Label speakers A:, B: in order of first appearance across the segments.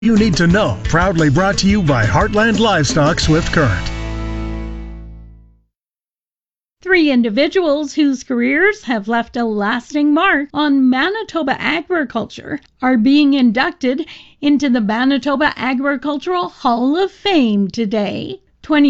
A: You need to know. Proudly brought to you by Heartland Livestock Swift Current.
B: 3 individuals whose careers have left a lasting mark on Manitoba agriculture are being inducted into the Manitoba Agricultural Hall of Fame today.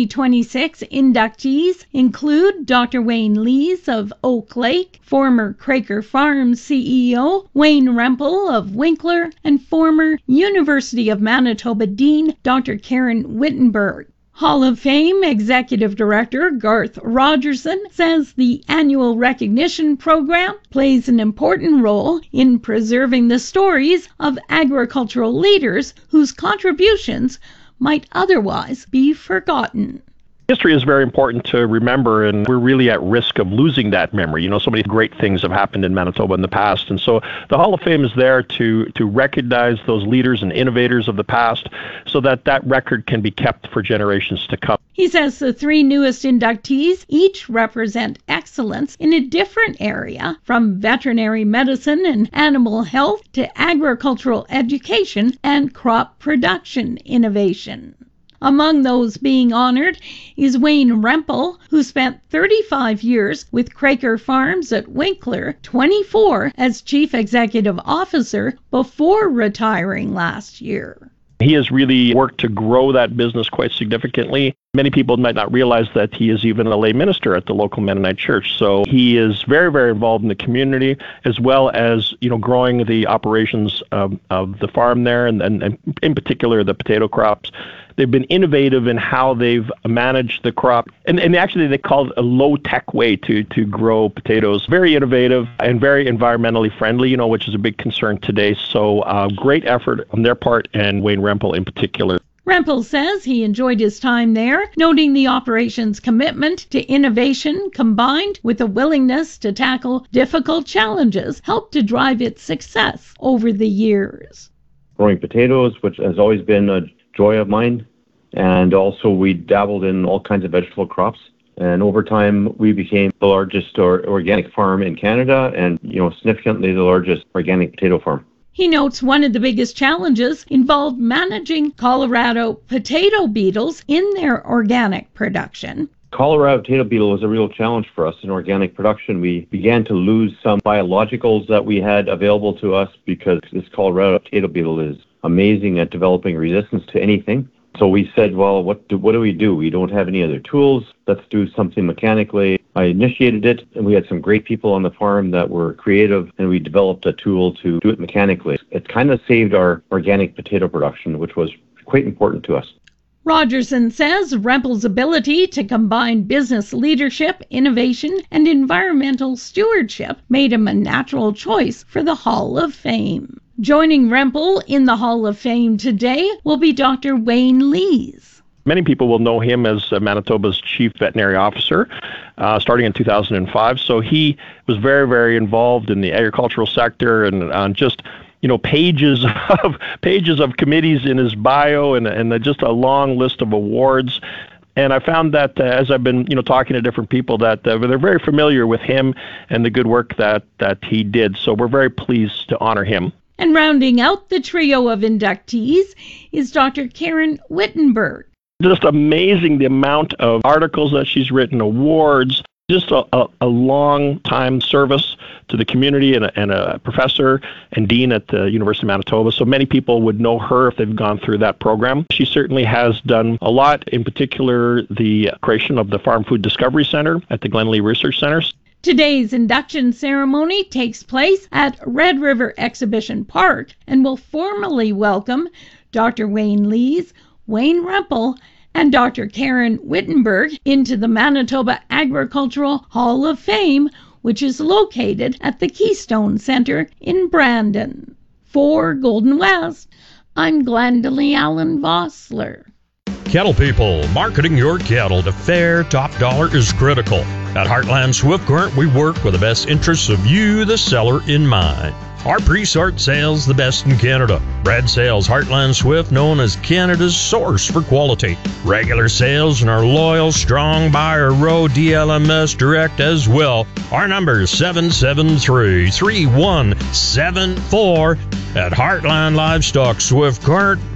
B: 2026 inductees include Dr. Wayne Lees of Oak Lake, former Quaker Farms CEO Wayne Rempel of Winkler, and former University of Manitoba Dean Dr. Karen Wittenberg. Hall of Fame Executive Director Garth Rogerson says the annual recognition program plays an important role in preserving the stories of agricultural leaders whose contributions might otherwise be forgotten.
C: History is very important to remember, and we're really at risk of losing that memory. So many great things have happened in Manitoba in the past, and so the Hall of Fame is there to recognize those leaders and innovators of the past so that that record can be kept for generations to come.
B: He says the 3 newest inductees each represent excellence in a different area, from veterinary medicine and animal health to agricultural education and crop production innovation. Among those being honored is Wayne Rempel, who spent 35 years with Quaker Farms at Winkler, 24 as Chief Executive Officer before retiring last year.
C: He has really worked to grow that business quite significantly. Many people might not realize that he is even a lay minister at the local Mennonite church. So he is very, very involved in the community, as well as, growing the operations of the farm there, and in particular the potato crops. They've been innovative in how they've managed the crop. And actually they call it a low-tech way to grow potatoes. Very innovative and very environmentally friendly, which is a big concern today. So great effort on their part, and Wayne Rempel in particular.
B: Rempel says he enjoyed his time there, noting the operation's commitment to innovation combined with a willingness to tackle difficult challenges helped to drive its success over the years.
D: Growing potatoes, which has always been a joy of mine, and also we dabbled in all kinds of vegetable crops. And over time, we became the largest organic farm in Canada, and significantly the largest organic potato farm.
B: He notes one of the biggest challenges involved managing Colorado potato beetles in their organic production.
D: Colorado potato beetle was a real challenge for us in organic production. We began to lose some biologicals that we had available to us because this Colorado potato beetle is amazing at developing resistance to anything. So we said, well, what do we do? We don't have any other tools. Let's do something mechanically. I initiated it, and we had some great people on the farm that were creative, and we developed a tool to do it mechanically. It kind of saved our organic potato production, which was quite important to us.
B: Rogerson says Rempel's ability to combine business leadership, innovation, and environmental stewardship made him a natural choice for the Hall of Fame. Joining Rempel in the Hall of Fame today will be Dr. Wayne Lees.
C: Many people will know him as Manitoba's chief veterinary officer, starting in 2005. So he was very, very involved in the agricultural sector, and on just pages of committees in his bio, and just a long list of awards. And I found that as I've been talking to different people, that they're very familiar with him and the good work that he did. So we're very pleased to honor him.
B: And rounding out the trio of inductees is Dr. Karen Wittenberg.
C: Just amazing the amount of articles that she's written, awards, just a long time service to the community, and a professor and dean at the University of Manitoba. So many people would know her if they've gone through that program. She certainly has done a lot, in particular the creation of the Farm Food Discovery Center at the Glenlee Research Center.
B: Today's induction ceremony takes place at Red River Exhibition Park and will formally welcome Dr. Wayne Lees, Wayne Rempel, and Dr. Karen Wittenberg into the Manitoba Agricultural Hall of Fame, which is located at the Keystone Centre in Brandon. For Golden West, I'm Glendalee Allen Vossler.
E: Cattle people, marketing your cattle to fair top dollar is critical. At Heartland Swift Current, we work with the best interests of you, the seller, in mind. Our pre-sort sales the best in Canada. Bred sales Heartland Swift, known as Canada's source for quality. Regular sales and our loyal, strong buyer row DLMS direct as well. Our number is 773-3174. At Heartland Livestock Swift Current,